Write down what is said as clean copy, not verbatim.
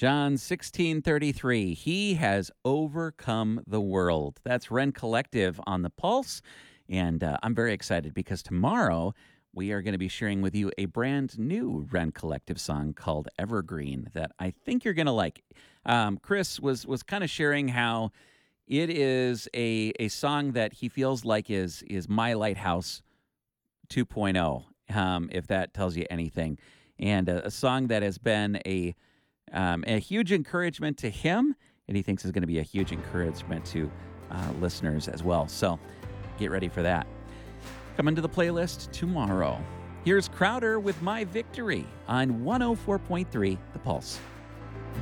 John 16:33. He has overcome the world. That's Ren Collective on the Pulse. And I'm very excited because tomorrow we are going to be sharing with you a brand new Ren Collective song called Evergreen that I think you're going to like. Chris was kind of sharing how it is a song that he feels like is My Lighthouse 2.0, if that tells you anything. And a song that has been a huge encouragement to him, and he thinks is going to be a huge encouragement to listeners as well. So get ready for that. Coming to the playlist tomorrow. Here's Crowder with My Victory on 104.3 The Pulse.